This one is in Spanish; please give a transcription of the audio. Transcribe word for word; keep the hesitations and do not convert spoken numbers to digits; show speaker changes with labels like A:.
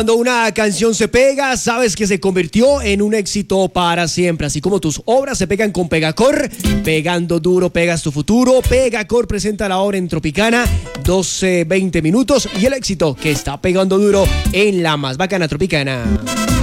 A: Cuando una canción se pega, sabes que se convirtió en un éxito para siempre. Así como tus obras se pegan con Pegacor, pegando duro pegas tu futuro. Pegacor presenta la hora en Tropicana, doce veinte minutos, y el éxito que está pegando duro en la más bacana Tropicana.